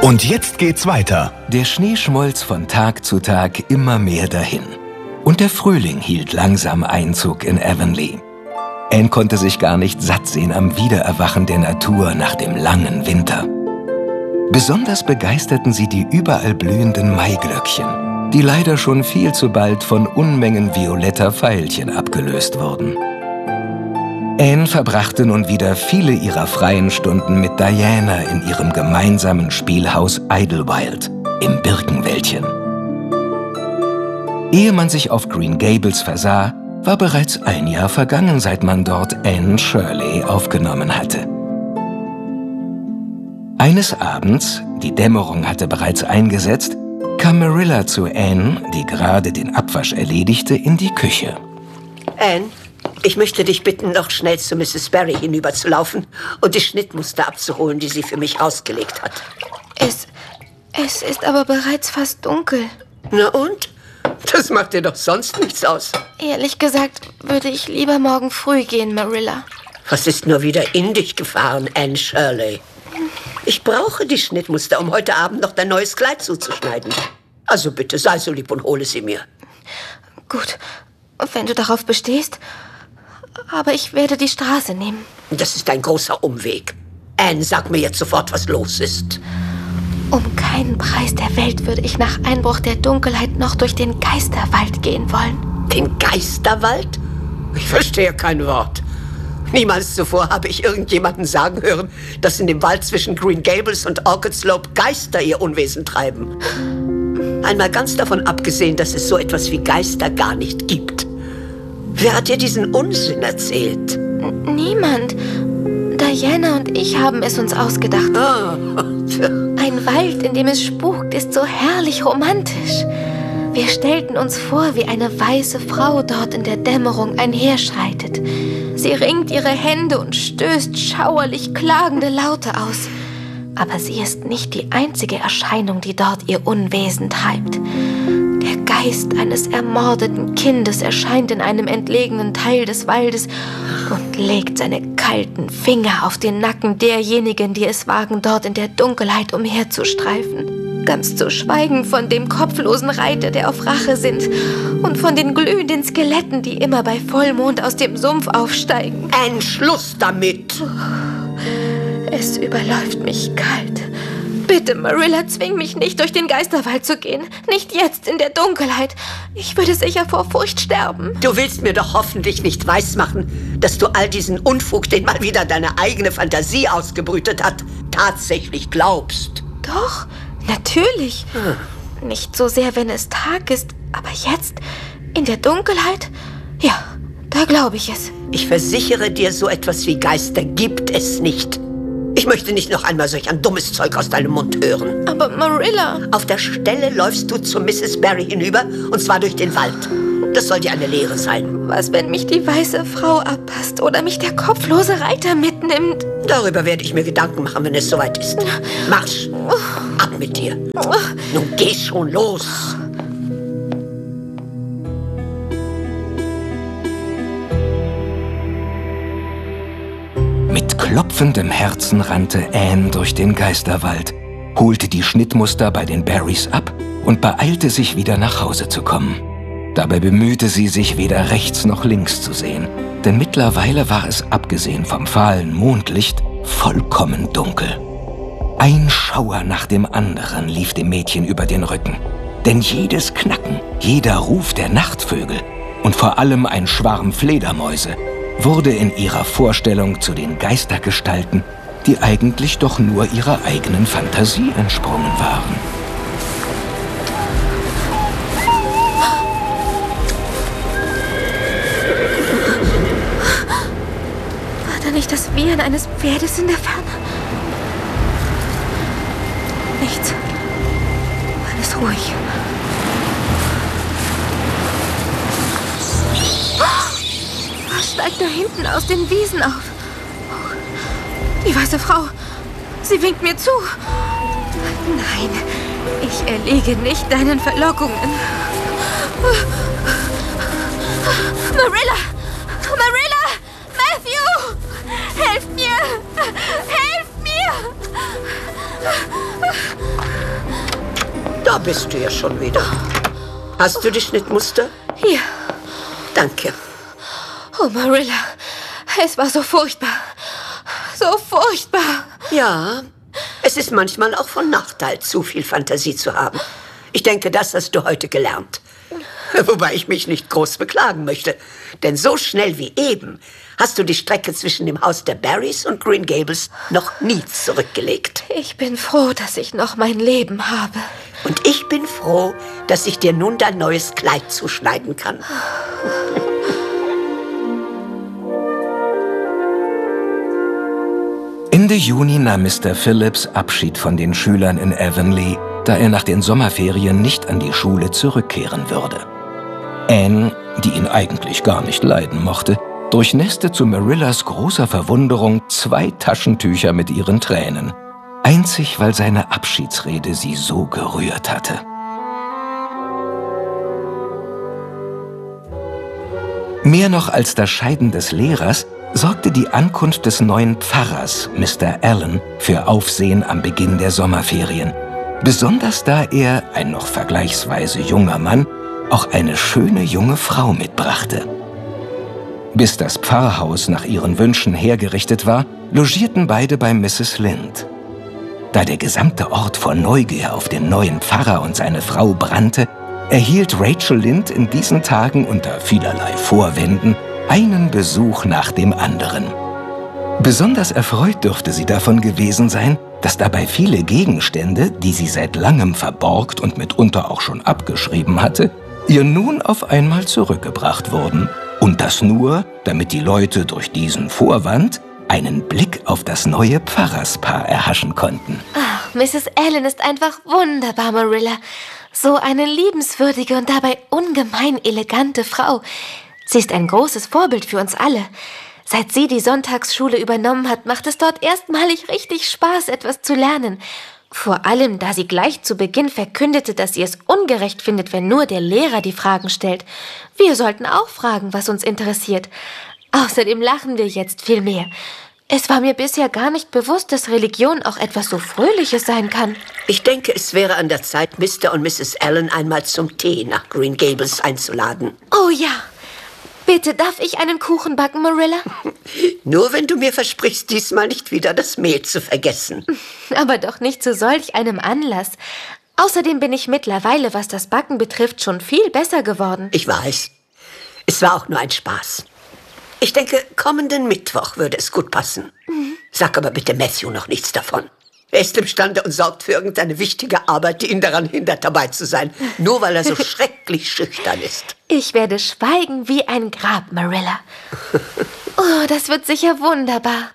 Und jetzt geht's weiter. Der Schnee schmolz von Tag zu Tag immer mehr dahin. Und der Frühling hielt langsam Einzug in Avonlea. Anne konnte sich gar nicht satt sehen am Wiedererwachen der Natur nach dem langen Winter. Besonders begeisterten sie die überall blühenden Maiglöckchen, die leider schon viel zu bald von Unmengen violetter Veilchen abgelöst wurden. Anne verbrachte nun wieder viele ihrer freien Stunden mit Diana in ihrem gemeinsamen Spielhaus Idlewild im Birkenwäldchen. Ehe man sich auf Green Gables versah, war bereits ein Jahr vergangen, seit man dort Anne Shirley aufgenommen hatte. Eines Abends, die Dämmerung hatte bereits eingesetzt, kam Marilla zu Anne, die gerade den Abwasch erledigte, in die Küche. Anne, ich möchte dich bitten, noch schnell zu Mrs. Barry hinüberzulaufen und die Schnittmuster abzuholen, die sie für mich ausgelegt hat. Es ist aber bereits fast dunkel. Na und? Das macht dir doch sonst nichts aus. Ehrlich gesagt, würde ich lieber morgen früh gehen, Marilla. Was ist nur wieder in dich gefahren, Anne Shirley? Ich brauche die Schnittmuster, um heute Abend noch dein neues Kleid zuzuschneiden. Also bitte, sei so lieb und hole sie mir. Gut, wenn du darauf bestehst. Aber ich werde die Straße nehmen. Das ist ein großer Umweg. Anne, sag mir jetzt sofort, was los ist. Um keinen Preis der Welt würde ich nach Einbruch der Dunkelheit noch durch den Geisterwald gehen wollen. Den Geisterwald? Ich verstehe kein Wort. Niemals zuvor habe ich irgendjemanden sagen hören, dass in dem Wald zwischen Green Gables und Orchid Slope Geister ihr Unwesen treiben. Einmal ganz davon abgesehen, dass es so etwas wie Geister gar nicht gibt. Wer hat dir diesen Unsinn erzählt? Niemand. Diana und ich haben es uns ausgedacht. Ein Wald, in dem es spukt, ist so herrlich romantisch. Wir stellten uns vor, wie eine weiße Frau dort in der Dämmerung einherschreitet. Sie ringt ihre Hände und stößt schauerlich klagende Laute aus. Aber sie ist nicht die einzige Erscheinung, die dort ihr Unwesen treibt. Der Geist eines ermordeten Kindes erscheint in einem entlegenen Teil des Waldes und legt seine kalten Finger auf den Nacken derjenigen, die es wagen, dort in der Dunkelheit umherzustreifen. Ganz zu schweigen von dem kopflosen Reiter, der auf Rache sinnt, und von den glühenden Skeletten, die immer bei Vollmond aus dem Sumpf aufsteigen. Ein Schluss damit! Es überläuft mich kalt. Bitte, Marilla, zwing mich nicht, durch den Geisterwald zu gehen. Nicht jetzt, in der Dunkelheit. Ich würde sicher vor Furcht sterben. Du willst mir doch hoffentlich nicht weismachen, dass du all diesen Unfug, den mal wieder deine eigene Fantasie ausgebrütet hat, tatsächlich glaubst. Doch, natürlich. Nicht so sehr, wenn es Tag ist, aber jetzt, in der Dunkelheit, ja, da glaube ich es. Ich versichere dir, so etwas wie Geister gibt es nicht. Ich möchte nicht noch einmal solch ein dummes Zeug aus deinem Mund hören. Aber Marilla... Auf der Stelle läufst du zu Mrs. Barry hinüber, und zwar durch den Wald. Das soll dir eine Lehre sein. Was, wenn mich die weiße Frau abpasst oder mich der kopflose Reiter mitnimmt? Darüber werde ich mir Gedanken machen, wenn es soweit ist. Marsch! Ab mit dir! Nun geh schon los! Mit klopfendem Herzen rannte Anne durch den Geisterwald, holte die Schnittmuster bei den Barrys ab und beeilte sich, wieder nach Hause zu kommen. Dabei bemühte sie sich, weder rechts noch links zu sehen, denn mittlerweile war es, abgesehen vom fahlen Mondlicht, vollkommen dunkel. Ein Schauer nach dem anderen lief dem Mädchen über den Rücken, denn jedes Knacken, jeder Ruf der Nachtvögel und vor allem ein Schwarm Fledermäuse wurde in ihrer Vorstellung zu den Geistergestalten, die eigentlich doch nur ihrer eigenen Fantasie entsprungen waren. War da nicht das Wiehern eines Pferdes in der Ferne? Nichts. Alles ruhig. Was steigt da hinten aus den Wiesen auf? Die weiße Frau. Sie winkt mir zu. Nein, ich erliege nicht deinen Verlockungen. Marilla! Marilla! Matthew! Helft mir! Helft mir! Da bist du ja schon wieder. Hast du die Schnittmuster? Hier. Danke. Oh, Marilla, es war so furchtbar. So furchtbar. Ja, es ist manchmal auch von Nachteil, zu viel Fantasie zu haben. Ich denke, das hast du heute gelernt. Wobei ich mich nicht groß beklagen möchte. Denn so schnell wie eben hast du die Strecke zwischen dem Haus der Barrys und Green Gables noch nie zurückgelegt. Ich bin froh, dass ich noch mein Leben habe. Und ich bin froh, dass ich dir nun dein neues Kleid zuschneiden kann. Ende Juni nahm Mr. Phillips Abschied von den Schülern in Avonlea, da er nach den Sommerferien nicht an die Schule zurückkehren würde. Anne, die ihn eigentlich gar nicht leiden mochte, durchnässte zu Marillas großer Verwunderung 2 Taschentücher mit ihren Tränen. Einzig, weil seine Abschiedsrede sie so gerührt hatte. Mehr noch als das Scheiden des Lehrers sorgte die Ankunft des neuen Pfarrers, Mr. Allen, für Aufsehen am Beginn der Sommerferien. Besonders da er, ein noch vergleichsweise junger Mann, auch eine schöne junge Frau mitbrachte. Bis das Pfarrhaus nach ihren Wünschen hergerichtet war, logierten beide bei Mrs. Lynde. Da der gesamte Ort vor Neugier auf den neuen Pfarrer und seine Frau brannte, erhielt Rachel Lynde in diesen Tagen unter vielerlei Vorwänden einen Besuch nach dem anderen. Besonders erfreut dürfte sie davon gewesen sein, dass dabei viele Gegenstände, die sie seit langem verborgt und mitunter auch schon abgeschrieben hatte, ihr nun auf einmal zurückgebracht wurden. Und das nur, damit die Leute durch diesen Vorwand einen Blick auf das neue Pfarrerspaar erhaschen konnten. Ach, Mrs. Allen ist einfach wunderbar, Marilla. So eine liebenswürdige und dabei ungemein elegante Frau. Sie ist ein großes Vorbild für uns alle. Seit sie die Sonntagsschule übernommen hat, macht es dort erstmalig richtig Spaß, etwas zu lernen. Vor allem, da sie gleich zu Beginn verkündete, dass sie es ungerecht findet, wenn nur der Lehrer die Fragen stellt. Wir sollten auch fragen, was uns interessiert. Außerdem lachen wir jetzt viel mehr. Es war mir bisher gar nicht bewusst, dass Religion auch etwas so Fröhliches sein kann. Ich denke, es wäre an der Zeit, Mr. und Mrs. Allen einmal zum Tee nach Green Gables einzuladen. Oh ja. Bitte, darf ich einen Kuchen backen, Marilla? Nur wenn du mir versprichst, diesmal nicht wieder das Mehl zu vergessen. Aber doch nicht zu solch einem Anlass. Außerdem bin ich mittlerweile, was das Backen betrifft, schon viel besser geworden. Ich weiß. Es war auch nur ein Spaß. Ich denke, kommenden Mittwoch würde es gut passen. Sag aber bitte Matthew noch nichts davon. Er ist imstande und sorgt für irgendeine wichtige Arbeit, die ihn daran hindert, dabei zu sein. Nur weil er so schrecklich schüchtern ist. Ich werde schweigen wie ein Grab, Marilla. Oh, das wird sicher wunderbar.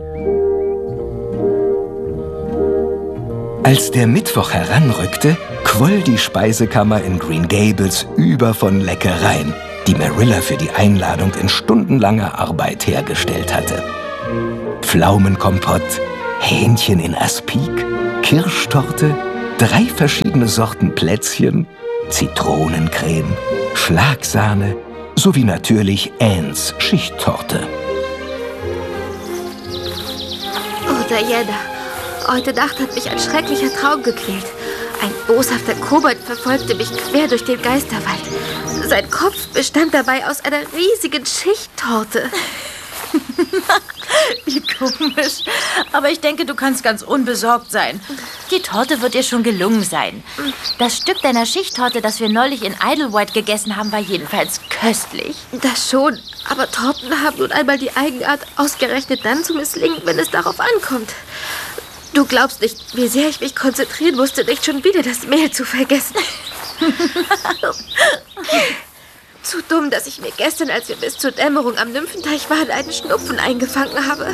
Als der Mittwoch heranrückte, quoll die Speisekammer in Green Gables über von Leckereien, die Marilla für die Einladung in stundenlanger Arbeit hergestellt hatte. Pflaumenkompott, Hähnchen in Aspik, Kirschtorte, 3 verschiedene Sorten Plätzchen, Zitronencreme, Schlagsahne sowie natürlich Annes Schichttorte. Oh, Diana, heute Nacht hat mich ein schrecklicher Traum gequält. Ein boshafter Kobold verfolgte mich quer durch den Geisterwald. Sein Kopf bestand dabei aus einer riesigen Schichttorte. Wie komisch. Aber ich denke, du kannst ganz unbesorgt sein. Die Torte wird dir schon gelungen sein. Das Stück deiner Schichttorte, das wir neulich in Idlewild gegessen haben, war jedenfalls köstlich. Das schon, aber Torten haben nun einmal die Eigenart, ausgerechnet dann zu misslingen, wenn es darauf ankommt. Du glaubst nicht, wie sehr ich mich konzentrieren musste, nicht schon wieder das Mehl zu vergessen. Zu dumm, dass ich mir gestern, als wir bis zur Dämmerung am Nymphenteich waren, einen Schnupfen eingefangen habe.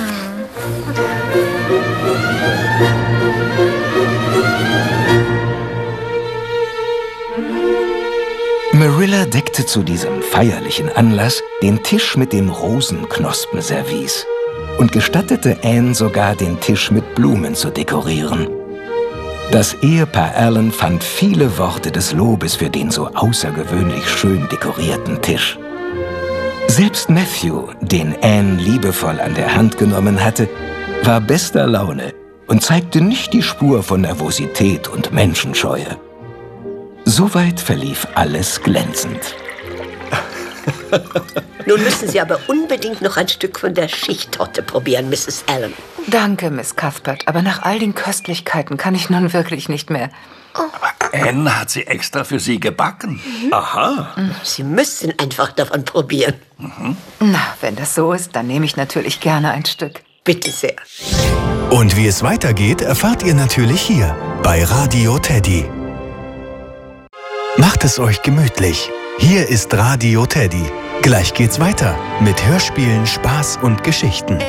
Marilla deckte zu diesem feierlichen Anlass den Tisch mit den Rosenknospenservice und gestattete Anne sogar, den Tisch mit Blumen zu dekorieren. Das Ehepaar Allen fand viele Worte des Lobes für den so außergewöhnlich schön dekorierten Tisch. Selbst Matthew, den Anne liebevoll an der Hand genommen hatte, war bester Laune und zeigte nicht die Spur von Nervosität und Menschenscheue. Soweit verlief alles glänzend. Nun müssen Sie aber unbedingt noch ein Stück von der Schichttorte probieren, Mrs. Allen. Danke, Miss Cuthbert, aber nach all den Köstlichkeiten kann ich nun wirklich nicht mehr. Anne hat sie extra für Sie gebacken. Aha. Sie müssen einfach davon probieren. Na, wenn das so ist, dann nehme ich natürlich gerne ein Stück. Bitte sehr. Und wie es weitergeht, erfahrt ihr natürlich hier bei Radio Teddy. Macht es euch gemütlich. Hier ist Radio Teddy. Gleich geht's weiter mit Hörspielen, Spaß und Geschichten.